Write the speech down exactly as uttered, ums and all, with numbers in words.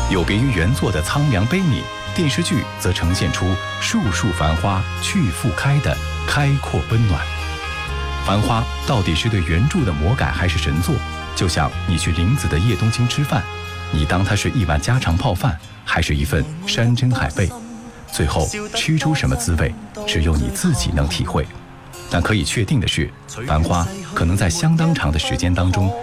有别于原作的苍凉悲悯，电视剧则呈现出树树繁花去复开的开阔温暖。繁花到底是对原著的魔改还是神作？就像你去林子的叶冬青吃饭，你当它是一碗家常泡饭，还是一份山珍海味？最后吃出什么滋味，只有你自己能体会。但可以确定的是，繁花可能在相当长的时间当中